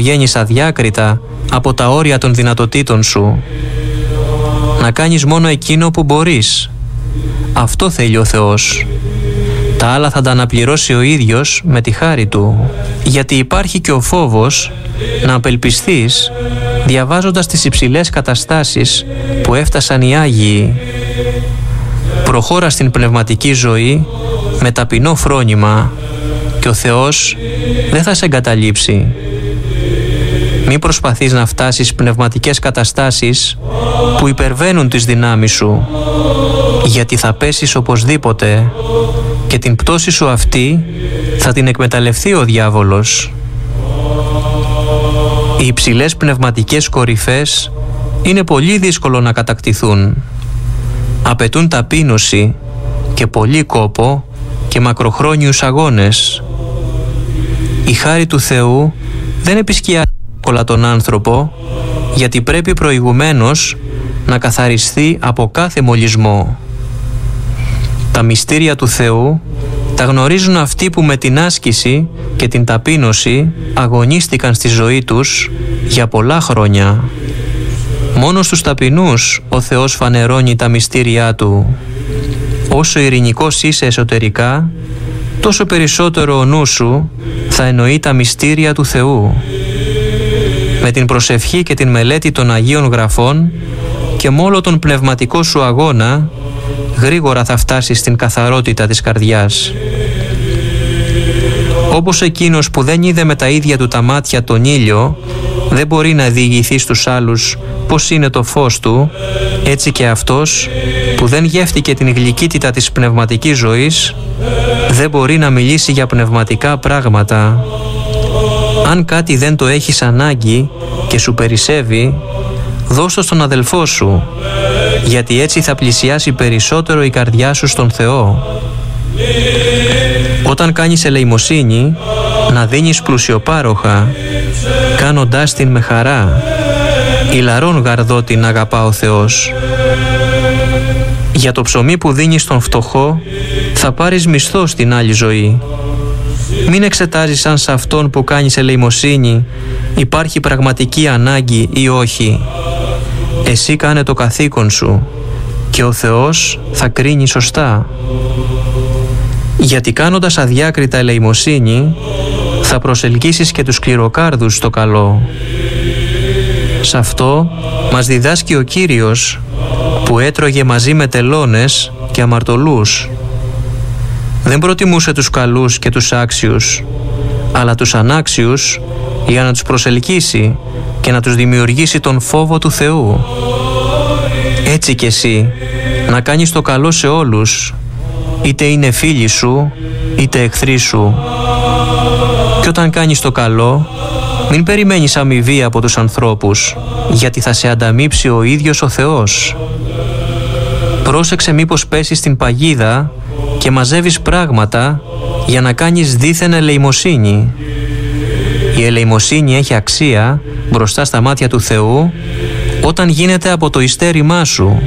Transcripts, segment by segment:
βγαίνεις αδιάκριτα από τα όρια των δυνατοτήτων σου. Να κάνεις μόνο εκείνο που μπορείς. Αυτό θέλει ο Θεός. Τα άλλα θα τα αναπληρώσει ο ίδιος με τη χάρη Του. Γιατί υπάρχει και ο φόβος να απελπιστείς διαβάζοντας τις υψηλές καταστάσεις που έφτασαν οι Άγιοι. Προχώρα στην πνευματική ζωή με ταπεινό φρόνημα και ο Θεός δεν θα σε εγκαταλείψει. Μη προσπαθείς να φτάσεις πνευματικές καταστάσεις που υπερβαίνουν τις δυνάμεις σου, γιατί θα πέσεις οπωσδήποτε και την πτώση σου αυτή θα την εκμεταλλευτεί ο διάβολος. Οι υψηλές πνευματικές κορυφές είναι πολύ δύσκολο να κατακτηθούν. Απαιτούν ταπείνωση και πολύ κόπο και μακροχρόνιους αγώνες. Η χάρη του Θεού δεν επισκιάζει εύκολα τον άνθρωπο, γιατί πρέπει προηγουμένως να καθαριστεί από κάθε μολυσμό. Τα μυστήρια του Θεού τα γνωρίζουν αυτοί που με την άσκηση και την ταπείνωση αγωνίστηκαν στη ζωή τους για πολλά χρόνια. Μόνο στους ταπεινούς ο Θεός φανερώνει τα μυστήριά Του. Όσο ειρηνικός είσαι εσωτερικά, τόσο περισσότερο ο νους σου θα εννοεί τα μυστήρια του Θεού. Με την προσευχή και την μελέτη των Αγίων Γραφών και με όλο τον πνευματικό σου αγώνα, γρήγορα θα φτάσεις στην καθαρότητα της καρδιάς. Όπως εκείνος που δεν είδε με τα ίδια του τα μάτια τον ήλιο, δεν μπορεί να διηγηθεί στους άλλους πώς είναι το φως του, έτσι και αυτός που δεν γεύτηκε την γλυκύτητα της πνευματικής ζωής, δεν μπορεί να μιλήσει για πνευματικά πράγματα. Αν κάτι δεν το έχεις ανάγκη και σου περισσεύει, δώσ' το στον αδελφό σου, γιατί έτσι θα πλησιάσει περισσότερο η καρδιά σου στον Θεό. Όταν κάνεις ελεημοσύνη, να δίνεις πλουσιοπάροχα, κάνοντάς την με χαρά. Ηλαρών γαρδό την αγαπά ο Θεός. Για το ψωμί που δίνεις στον φτωχό, θα πάρεις μισθό στην άλλη ζωή. Μην εξετάζεις αν σε αυτόν που κάνεις ελεημοσύνη υπάρχει πραγματική ανάγκη ή όχι. Εσύ κάνε το καθήκον σου και ο Θεός θα κρίνει σωστά. Γιατί κάνοντας αδιάκριτα ελεημοσύνη θα προσελκύσεις και τους σκληροκάρδους στο καλό. Σ' αυτό μας διδάσκει ο Κύριος που έτρωγε μαζί με τελώνες και αμαρτωλούς. Δεν προτιμούσε τους καλούς και τους άξιους, αλλά τους ανάξιους για να τους προσελκύσει και να τους δημιουργήσει τον φόβο του Θεού. Έτσι κι εσύ να κάνεις το καλό σε όλους, είτε είναι φίλοι σου είτε εχθροί σου. Και όταν κάνεις το καλό, μην περιμένεις αμοιβή από τους ανθρώπους, γιατί θα σε ανταμείψει ο ίδιος ο Θεός. Πρόσεξε μήπως πέσεις στην παγίδα και μαζεύεις πράγματα για να κάνεις δίθεν ελεημοσύνη. Η ελεημοσύνη έχει αξία μπροστά στα μάτια του Θεού όταν γίνεται από το ειστέρημά σου.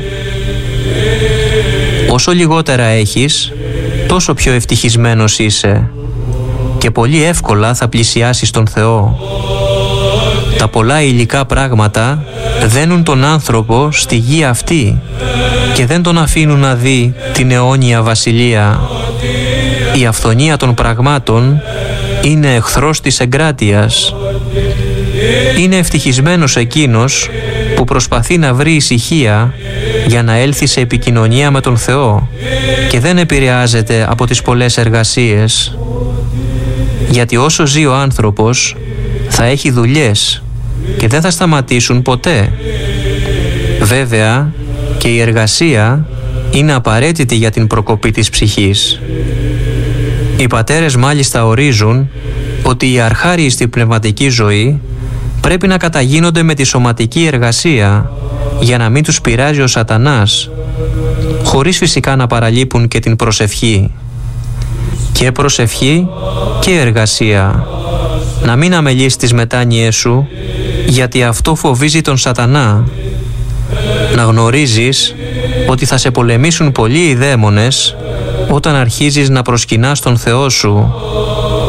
Όσο λιγότερα έχεις, τόσο πιο ευτυχισμένος είσαι και πολύ εύκολα θα πλησιάσεις τον Θεό. Τα πολλά υλικά πράγματα δένουν τον άνθρωπο στη γη αυτή και δεν τον αφήνουν να δει την αιώνια βασιλεία. Η αυθονία των πραγμάτων είναι εχθρός της εγκράτειας. Είναι ευτυχισμένος εκείνος που προσπαθεί να βρει ησυχία για να έλθει σε επικοινωνία με τον Θεό και δεν επηρεάζεται από τις πολλές εργασίες. Γιατί όσο ζει ο άνθρωπος θα έχει δουλειές και δεν θα σταματήσουν ποτέ. Βέβαια και η εργασία είναι απαραίτητη για την προκοπή της ψυχής. Οι πατέρες μάλιστα ορίζουν ότι οι αρχάριοι στη πνευματική ζωή πρέπει να καταγίνονται με τη σωματική εργασία για να μην τους πειράζει ο σατανάς, χωρίς φυσικά να παραλείπουν και την προσευχή. Και προσευχή και εργασία. Να μην αμελείς τις μετάνοιές σου, γιατί αυτό φοβίζει τον σατανά. Να γνωρίζεις ότι θα σε πολεμήσουν πολλοί οι δαίμονες όταν αρχίζεις να προσκυνάς τον Θεό σου.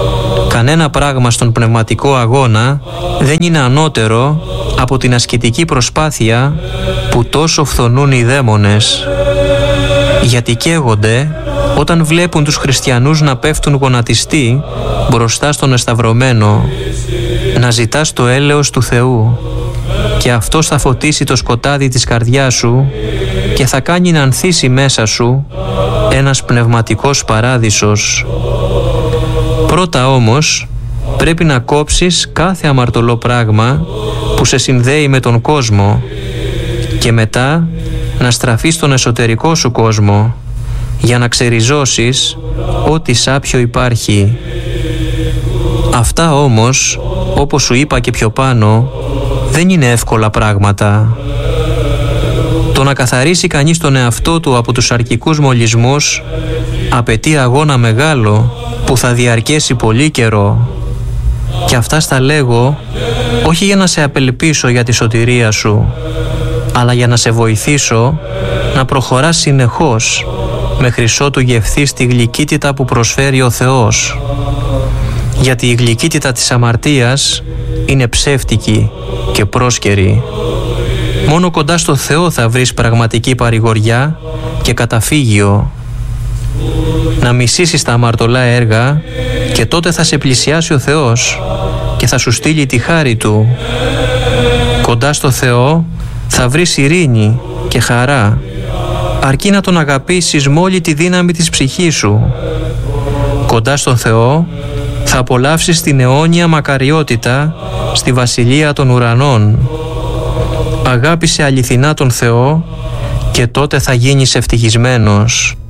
Κανένα πράγμα στον πνευματικό αγώνα δεν είναι ανώτερο από την ασκητική προσπάθεια που τόσο φθονούν οι δαίμονες. Γιατί καίγονται όταν βλέπουν τους χριστιανούς να πέφτουν γονατιστοί μπροστά στον εσταυρωμένο, να ζητάς το έλεος του Θεού, και αυτός θα φωτίσει το σκοτάδι της καρδιάς σου και θα κάνει να ανθίσει μέσα σου ένας πνευματικός παράδεισος. Πρώτα όμως πρέπει να κόψεις κάθε αμαρτωλό πράγμα που σε συνδέει με τον κόσμο και μετά να στραφείς στον εσωτερικό σου κόσμο για να ξεριζώσεις ό,τι σάπιο υπάρχει. Αυτά όμως, όπως σου είπα και πιο πάνω, δεν είναι εύκολα πράγματα. Το να καθαρίσει κανείς τον εαυτό του από τους αρκικούς μολυσμούς απαιτεί αγώνα μεγάλο που θα διαρκέσει πολύ καιρό. Και αυτά στα λέγω όχι για να σε απελπίσω για τη σωτηρία σου, αλλά για να σε βοηθήσω να προχωράς συνεχώς μέχρι ότου γευθείς τη γλυκύτητα που προσφέρει ο Θεός. Γιατί η γλυκύτητα της αμαρτίας είναι ψεύτικη και πρόσκαιρη. Μόνο κοντά στο Θεό θα βρεις πραγματική παρηγοριά και καταφύγιο. Να μισήσεις τα αμαρτωλά έργα και τότε θα σε πλησιάσει ο Θεός και θα σου στείλει τη χάρη Του. Κοντά στο Θεό θα βρεις ειρήνη και χαρά, αρκεί να Τον αγαπήσεις με όλη τη δύναμη της ψυχής σου. Κοντά στον Θεό θα απολαύσεις την αιώνια μακαριότητα στη Βασιλεία των Ουρανών. Αγάπησε αληθινά τον Θεό και τότε θα γίνεις ευτυχισμένος.